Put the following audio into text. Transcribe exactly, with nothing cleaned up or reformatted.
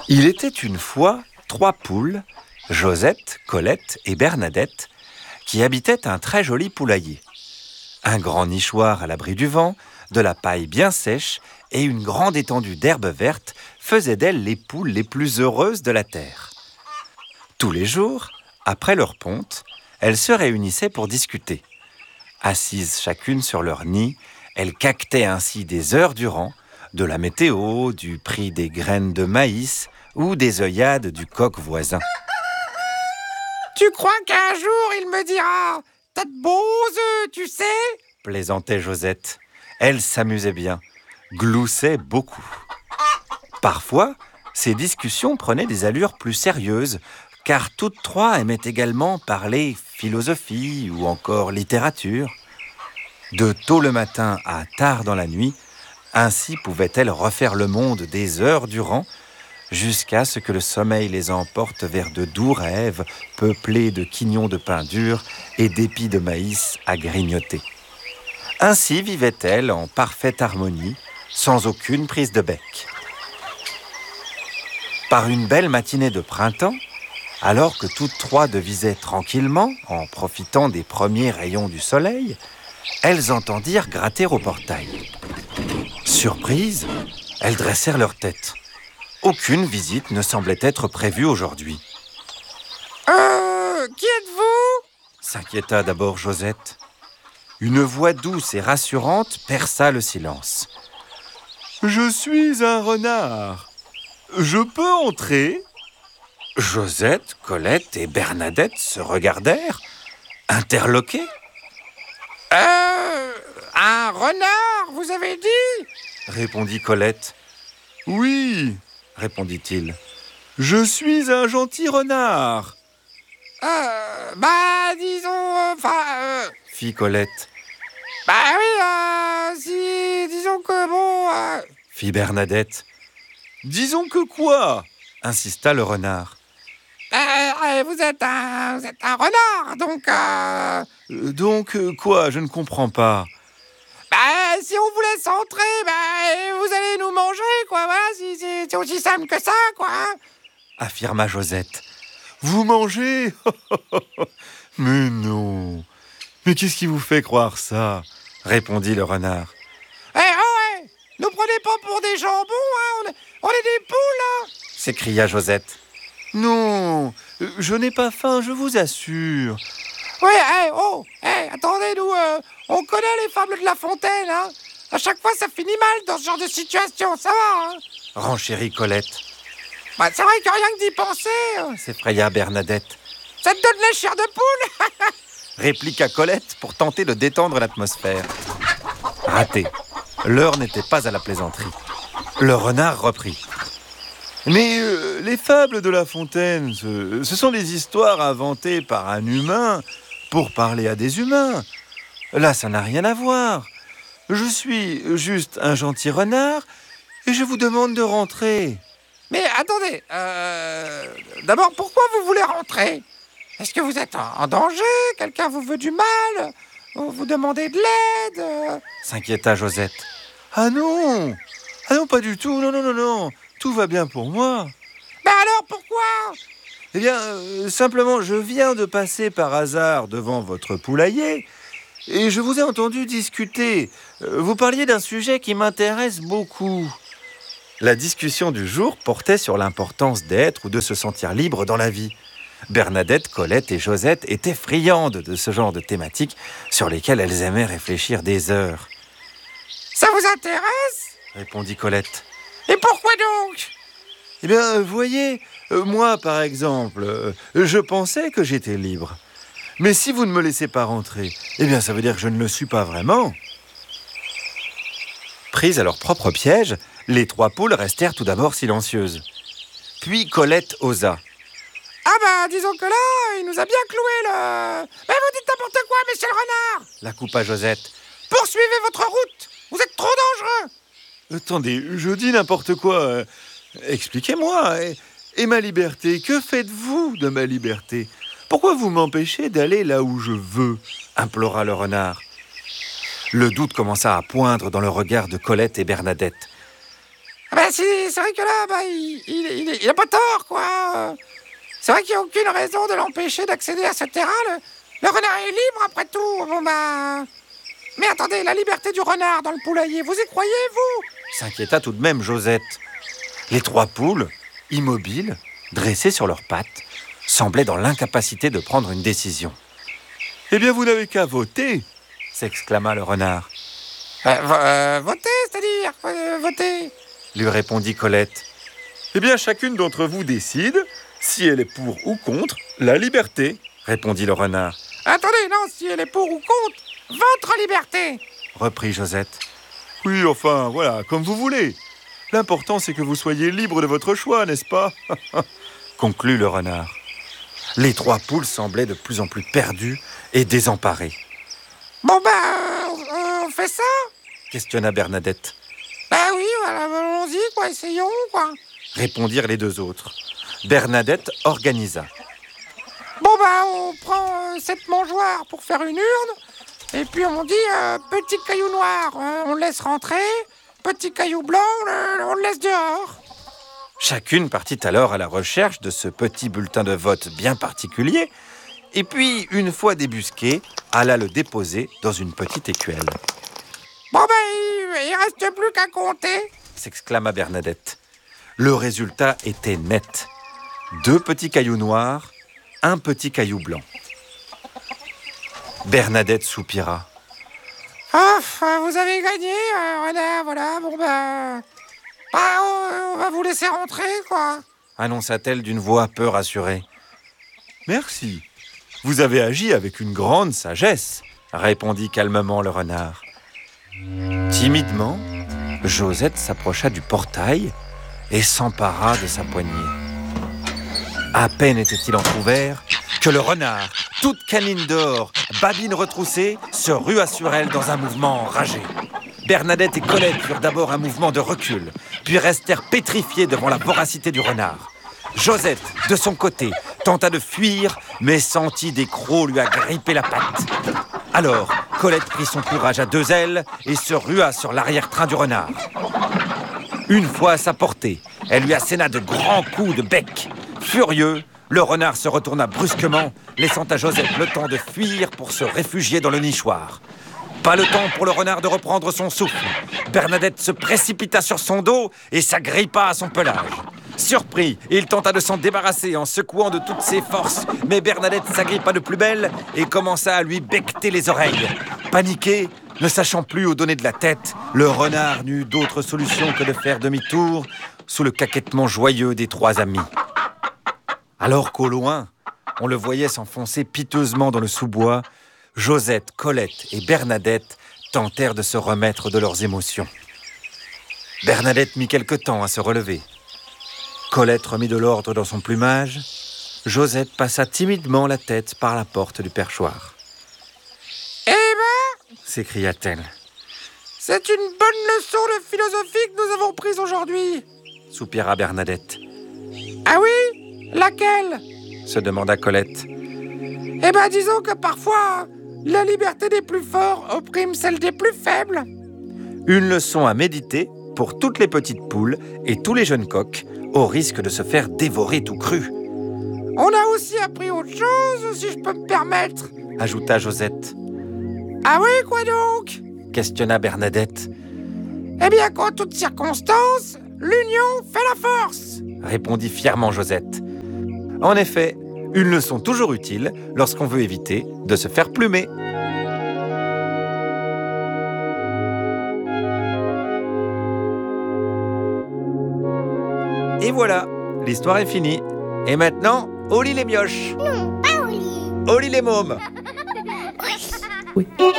Il était une fois trois poules, Josette, Colette et Bernadette, qui habitaient un très joli poulailler. Un grand nichoir à l'abri du vent, de la paille bien sèche et une grande étendue d'herbe verte faisaient d'elles les poules les plus heureuses de la terre. Tous les jours, après leur ponte, elles se réunissaient pour discuter. Assises chacune sur leur nid, elles caquetaient ainsi des heures durant, de la météo, du prix des graines de maïs ou des œillades du coq voisin. « Tu crois qu'un jour il me dira « T'as de beaux œufs, tu sais ?» plaisantait Josette. Elle s'amusait bien, gloussait beaucoup. Parfois, ces discussions prenaient des allures plus sérieuses, car toutes trois aimaient également parler philosophie ou encore littérature. De tôt le matin à tard dans la nuit, ainsi pouvaient-elles refaire le monde des heures durant, jusqu'à ce que le sommeil les emporte vers de doux rêves peuplés de quignons de pain dur et d'épis de maïs à grignoter. Ainsi vivaient-elles en parfaite harmonie, sans aucune prise de bec. Par une belle matinée de printemps, alors que toutes trois devisaient tranquillement, en profitant des premiers rayons du soleil, elles entendirent gratter au portail. Surprises, elles dressèrent leur tête. Aucune visite ne semblait être prévue aujourd'hui. « Euh, qui êtes-vous » s'inquiéta d'abord Josette. Une voix douce et rassurante perça le silence. « Je suis un renard. Je peux entrer ?» Josette, Colette et Bernadette se regardèrent, interloquées. « Euh, un renard, vous avez dit ?» répondit Colette. « Oui, » répondit-il. « Je suis un gentil renard. » Euh, bah, disons, enfin... Euh, fit Colette. Bah oui, euh, si, disons que bon... Euh... fit Bernadette. Disons que quoi insista le renard. Euh, vous êtes un, vous êtes un renard, donc... Euh... Euh, donc euh, quoi? Je ne comprends pas. Bah, si on vous laisse entrer, bah, vous allez nous manger, quoi, voilà, si, si, c'est aussi simple que ça, quoi. Affirma Josette. Vous mangez? Mais non. Mais qu'est-ce qui vous fait croire ça? Répondit le renard. Eh, oh, ouais, nous prenez pas pour des jambons, hein, on est, on est des poules, hein, s'écria Josette. Non, je n'ai pas faim, je vous assure. Oui, hey, oh, hey, attendez, nous, euh, on connaît les fables de La Fontaine, hein. À chaque fois, ça finit mal dans ce genre de situation, ça va, hein. Renchérit Colette. Bah, c'est vrai que rien que d'y penser... Euh, s'effraya Bernadette. Ça te donne les chairs de poule. Répliqua Colette pour tenter de détendre l'atmosphère. Raté. L'heure n'était pas à la plaisanterie. Le renard reprit. Mais euh, les fables de La Fontaine, ce, ce sont des histoires inventées par un humain pour parler à des humains. Là, ça n'a rien à voir. Je suis juste un gentil renard et je vous demande de rentrer. Mais attendez, euh, d'abord, pourquoi vous voulez rentrer? Est-ce que vous êtes en, en danger? Quelqu'un vous veut du mal? Vous, vous demandez de l'aide? euh... s'inquiéta Josette. Ah non! Ah non, pas du tout, non, non, non, non. Tout va bien pour moi. Mais alors, pourquoi? Eh bien, euh, simplement, je viens de passer par hasard devant votre poulailler et je vous ai entendu discuter. Euh, vous parliez d'un sujet qui m'intéresse beaucoup. La discussion du jour portait sur l'importance d'être ou de se sentir libre dans la vie. Bernadette, Colette et Josette étaient friandes de ce genre de thématiques sur lesquelles elles aimaient réfléchir des heures. « Ça vous intéresse ?» répondit Colette. « Et pourquoi donc ?» Eh bien, voyez, euh, moi, par exemple, euh, je pensais que j'étais libre. Mais si vous ne me laissez pas rentrer, eh bien, ça veut dire que je ne le suis pas vraiment. » Prises à leur propre piège, les trois poules restèrent tout d'abord silencieuses. Puis Colette osa. « Ah bah, disons que là, il nous a bien cloué le... Mais vous dites n'importe quoi, monsieur le renard !» la coupa Josette. « Poursuivez votre route, vous êtes trop dangereux !» Attendez, je dis n'importe quoi. Euh, expliquez-moi. Et, et ma liberté, que faites-vous de ma liberté? Pourquoi vous m'empêchez d'aller là où je veux? Implora le renard. Le doute commença à poindre dans le regard de Colette et Bernadette. Ah bah c'est, c'est vrai que là, bah, il, il, il, il a pas tort, quoi. C'est vrai qu'il n'y a aucune raison de l'empêcher d'accéder à ce terrain. Le, le renard est libre, après tout. Bon bah... Mais attendez, la liberté du renard dans le poulailler, vous y croyez, vous? S'inquiéta tout de même Josette. Les trois poules, immobiles, dressées sur leurs pattes, semblaient dans l'incapacité de prendre une décision. « Eh bien, vous n'avez qu'à voter !» s'exclama le renard. Euh, vo- euh, voter, c'est-à-dire euh, voter. Lui répondit Colette. « Eh bien, chacune d'entre vous décide si elle est pour ou contre la liberté, répondit le renard. Attendez, non, si elle est pour ou contre votre liberté, Reprit Josette. Oui, enfin, voilà, comme vous voulez. L'important, c'est que vous soyez libre de votre choix, n'est-ce pas? Conclut le renard. Les trois poules semblaient de plus en plus perdues et désemparées. Bon bah, euh, on fait ça? Questionna Bernadette. Bah oui, voilà, allons-y, quoi, essayons, quoi. Répondirent les deux autres. Bernadette organisa. Bon bah, on prend euh, cette mangeoire pour faire une urne, et puis on dit euh, petit caillou noir, euh, on le laisse rentrer, petit caillou blanc, on le, on le laisse dehors. Chacune partit alors à la recherche de ce petit bulletin de vote bien particulier, et puis, une fois débusqué, alla le déposer dans une petite écuelle. Bon bah, il, il reste plus qu'à compter. S'exclama Bernadette. Le résultat était net. Deux petits cailloux noirs, un petit caillou blanc. Bernadette soupira. Ah, vous avez gagné, euh, renard, voilà, bon bah... Bah, on, on va vous laisser rentrer, quoi. Annonça-t-elle d'une voix peu rassurée. Merci. Vous avez agi avec une grande sagesse, répondit calmement le renard. Timidement, Josette s'approcha du portail et s'empara de sa poignée. À peine était-il entrouvert que le renard, toute canine d'or, babine retroussée, se rua sur elle dans un mouvement enragé. Bernadette et Colette firent d'abord un mouvement de recul, puis restèrent pétrifiées devant la voracité du renard. Josette, de son côté, tenta de fuir, mais sentit des crocs lui agripper la patte. Alors, Colette prit son courage à deux ailes et se rua sur l'arrière-train du renard. Une fois à sa portée, elle lui asséna de grands coups de bec. Furieux, le renard se retourna brusquement, laissant à Josette le temps de fuir pour se réfugier dans le nichoir. Pas le temps pour le renard de reprendre son souffle. Bernadette se précipita sur son dos et s'agrippa à son pelage. Surpris, il tenta de s'en débarrasser en secouant de toutes ses forces, mais Bernadette s'agrippa de plus belle et commença à lui becqueter les oreilles. Paniqué, ne sachant plus où donner de la tête, le renard n'eut d'autre solution que de faire demi-tour sous le caquettement joyeux des trois amis. Alors qu'au loin, on le voyait s'enfoncer piteusement dans le sous-bois, Josette, Colette et Bernadette tentèrent de se remettre de leurs émotions. Bernadette mit quelque temps à se relever. Colette remit de l'ordre dans son plumage. Josette passa timidement la tête par la porte du perchoir. « Eh ben, s'écria-t-elle. C'est une bonne leçon de philosophie que nous avons prise aujourd'hui. » soupira Bernadette. « Ah oui? Laquelle ?» se demanda Colette. « Eh ben, disons que parfois, la liberté des plus forts opprime celle des plus faibles. » Une leçon à méditer pour toutes les petites poules et tous les jeunes coqs, au risque de se faire dévorer tout cru. « On a aussi appris autre chose, si je peux me permettre. » ajouta Josette. « Ah oui, quoi donc ?» questionna Bernadette. « Eh bien, qu'en toutes circonstances, l'union fait la force. » répondit fièrement Josette. En effet, une leçon toujours utile lorsqu'on veut éviter de se faire plumer. Et voilà, l'histoire est finie. Et maintenant, au lit les mioches. Non, pas au lit. Au lit les mômes. Oui.